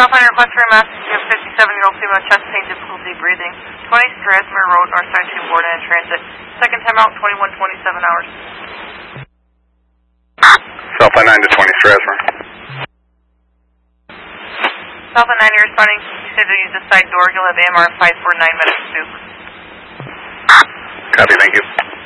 Southline request for a message. You have 57-year-old female, chest pain, difficulty breathing. 20 Strathmere Road, north side 2 board and transit. Second time out, 21:27 hours. Southline 9 to 20 Strathmere. Southline 9, you're responding. You said to use the side door. You'll have AMR 5 for 9 minutes too. Copy, thank you.